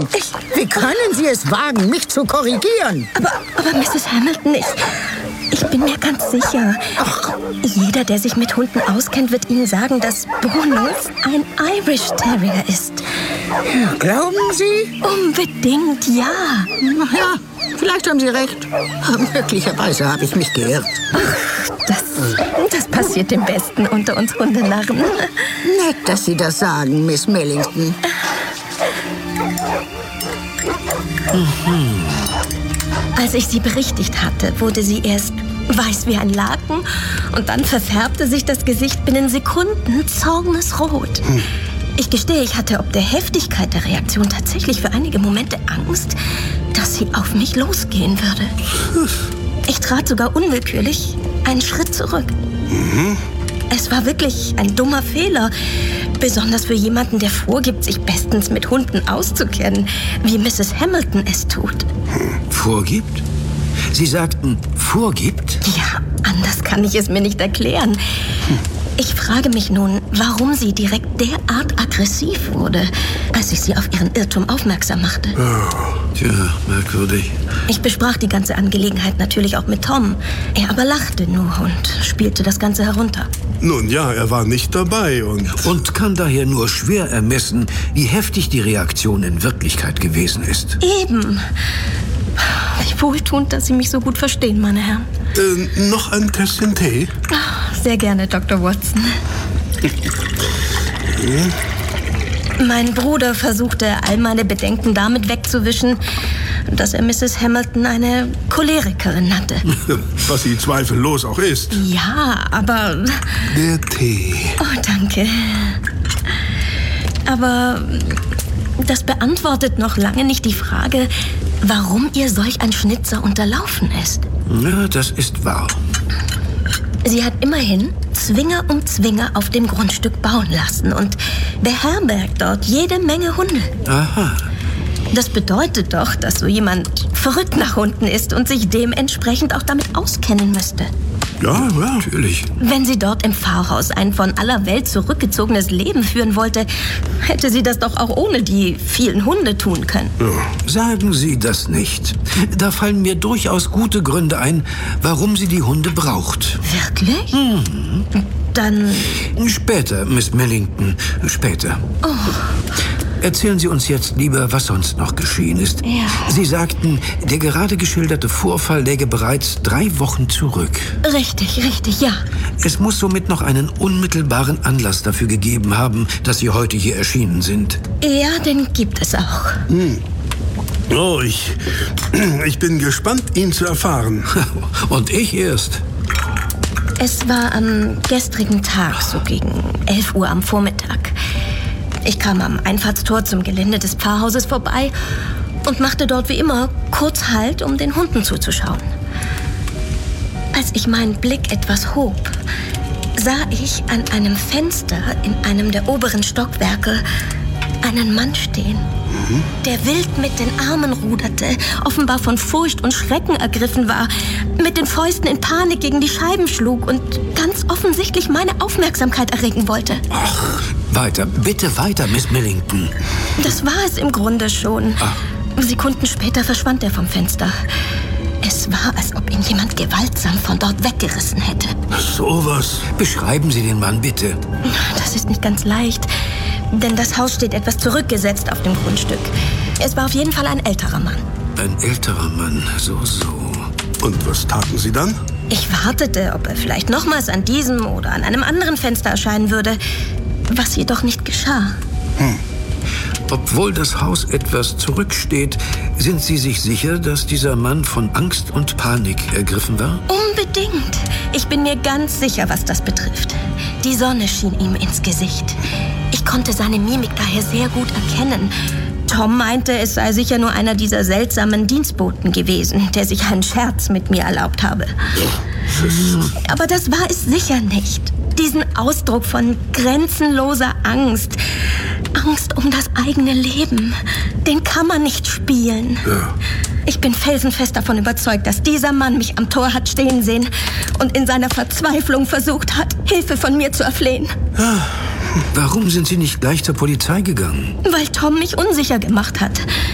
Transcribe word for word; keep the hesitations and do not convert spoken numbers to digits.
Entschuldigung. Ich, Wie können Sie es wagen, mich zu korrigieren? aber, aber Misses Hamilton, ich, ich bin mir ganz sicher. Ach, Jeder, der sich mit Hunden auskennt, wird Ihnen sagen, dass Bruno ein Irish Terrier ist. glauben Sie? Unbedingt, ja. Na ja, vielleicht haben Sie recht. Möglicherweise habe ich mich geirrt. Das, das passiert dem Besten unter uns Hundenarren. Nett, dass Sie das sagen, Miss Millington. Als ich sie berichtigt hatte, wurde sie erst weiß wie ein Laken und dann verfärbte sich das Gesicht binnen Sekunden zornesrot. Hm. Ich gestehe, ich hatte ob der Heftigkeit der Reaktion tatsächlich für einige Momente Angst, dass sie auf mich losgehen würde. Ich trat sogar unwillkürlich einen Schritt zurück. Mhm. Es war wirklich ein dummer Fehler, besonders für jemanden, der vorgibt, sich bestens mit Hunden auszukennen, wie Misses Hamilton es tut. Vorgibt? Sie sagten, vorgibt? Ja, anders kann ich es mir nicht erklären. Hm. Ich frage mich nun, warum sie direkt derart aggressiv wurde, als ich sie auf ihren Irrtum aufmerksam machte. Oh, tja, merkwürdig. Ich besprach die ganze Angelegenheit natürlich auch mit Tom. Er aber lachte nur und spielte das Ganze herunter. Nun ja, er war nicht dabei und... Und kann daher nur schwer ermessen, wie heftig die Reaktion in Wirklichkeit gewesen ist. Eben. Wie wohltuend, dass Sie mich so gut verstehen, meine Herren. Äh, noch ein Tässchen Tee? Sehr gerne, Doktor Watson. Mein Bruder versuchte, all meine Bedenken damit wegzuwischen, dass er Misses Hamilton eine Cholerikerin nannte. Was sie zweifellos auch ist. Ja, aber... Der Tee. Oh, danke. Aber das beantwortet noch lange nicht die Frage, warum ihr solch ein Schnitzer unterlaufen ist. Ja, das ist wahr. Sie hat immerhin Zwinger um Zwinger auf dem Grundstück bauen lassen und beherbergt dort jede Menge Hunde. Aha. Das bedeutet doch, dass so jemand verrückt nach Hunden ist und sich dementsprechend auch damit auskennen müsste. Ja, ja. Natürlich. Wenn sie dort im Pfarrhaus ein von aller Welt zurückgezogenes Leben führen wollte, hätte sie das doch auch ohne die vielen Hunde tun können. Ja. Sagen Sie das nicht. Da fallen mir durchaus gute Gründe ein, warum sie die Hunde braucht. Wirklich? Mhm. Dann... Später, Miss Millington, später. Oh. Erzählen Sie uns jetzt lieber, was sonst noch geschehen ist. Ja. Sie sagten, der gerade geschilderte Vorfall läge bereits drei Wochen zurück. Richtig, richtig, ja. Es muss somit noch einen unmittelbaren Anlass dafür gegeben haben, dass Sie heute hier erschienen sind. Ja, den gibt es auch. Hm. Oh, ich, ich bin gespannt, ihn zu erfahren. Und ich erst. Es war am gestrigen Tag, so gegen elf Uhr am Vormittag. Ich kam am Einfahrtstor zum Gelände des Pfarrhauses vorbei und machte dort wie immer kurz Halt, um den Hunden zuzuschauen. Als ich meinen Blick etwas hob, sah ich an einem Fenster in einem der oberen Stockwerke einen Mann stehen, mhm. der wild mit den Armen ruderte, offenbar von Furcht und Schrecken ergriffen war, mit den Fäusten in Panik gegen die Scheiben schlug und ganz offensichtlich meine Aufmerksamkeit erregen wollte. Ach, weiter, bitte weiter, Miss Millington. Das war es im Grunde schon. Ach. Sekunden später verschwand er vom Fenster. Es war, als ob ihn jemand gewaltsam von dort weggerissen hätte. So was. Beschreiben Sie den Mann, bitte. Das ist nicht ganz leicht, denn das Haus steht etwas zurückgesetzt auf dem Grundstück. Es war auf jeden Fall ein älterer Mann. Ein älterer Mann, so, so. Und was taten Sie dann? Ich wartete, ob er vielleicht nochmals an diesem oder an einem anderen Fenster erscheinen würde, was jedoch nicht geschah. Hm. Obwohl das Haus etwas zurücksteht, sind Sie sich sicher, dass dieser Mann von Angst und Panik ergriffen war? Unbedingt. Ich bin mir ganz sicher, was das betrifft. Die Sonne schien ihm ins Gesicht. Ich konnte seine Mimik daher sehr gut erkennen. Tom meinte, es sei sicher nur einer dieser seltsamen Dienstboten gewesen, der sich einen Scherz mit mir erlaubt habe. Aber das war es sicher nicht. Diesen Ausdruck von grenzenloser Angst, Angst um das eigene Leben, den kann man nicht spielen. Ja. Ich bin felsenfest davon überzeugt, dass dieser Mann mich am Tor hat stehen sehen und in seiner Verzweiflung versucht hat, Hilfe von mir zu erflehen. Ja. Warum sind Sie nicht gleich zur Polizei gegangen? Weil Tom mich unsicher gemacht hat.